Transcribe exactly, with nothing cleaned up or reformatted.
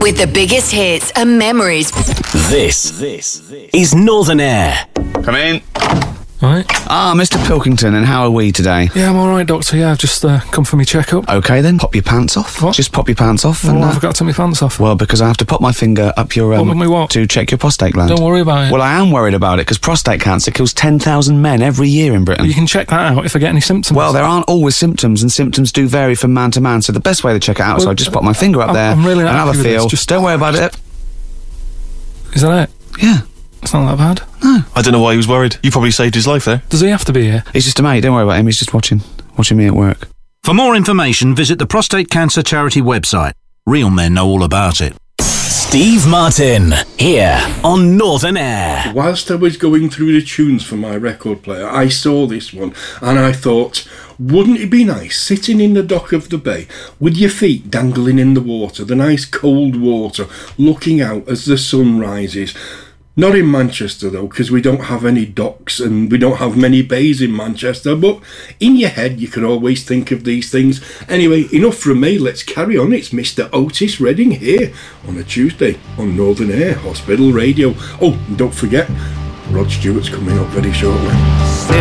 with the biggest hits and memories. This, this is Northern Air. Come in. All right. Ah, Mister Pilkington, and how are we today? Yeah, I'm all right, Doctor. Yeah, I've just uh, come for me checkup. Okay, then. Pop your pants off. What? Just pop your pants off. Well, and, uh, I forgot to take my pants off. Well, because I have to pop my finger up your... Um, What, with me what? To check your prostate gland. Don't worry about it. Well, I am worried about it, because prostate cancer kills ten thousand men every year in Britain. You can check that out if I get any symptoms. Well, there aren't always symptoms, and symptoms do vary from man to man, so the best way to check it out is Well, I just pop my finger up I'm- there I'm really not and have a happy with feel. this. Just- Don't worry about it. Is that it? Yeah. It's not that bad. No. I don't know why he was worried. You probably saved his life there. Does he have to be here? He's just a mate. Don't worry about him. He's just watching, watching me at work. For more information, visit the Prostate Cancer Charity website. Real men know all about it. Steve Martin, here on Northern Air. Whilst I was going through the tunes for my record player, I saw this one and I thought, wouldn't it be nice sitting in the dock of the bay with your feet dangling in the water, the nice cold water, looking out as the sun rises? Not in Manchester though, because we don't have any docks and we don't have many bays in Manchester, but in your head you can always think of these things. Anyway, enough from me, let's carry on. It's Mister Otis Redding here on a Tuesday on Northern Air Hospital Radio. Oh, and don't forget, Rod Stewart's coming up very shortly.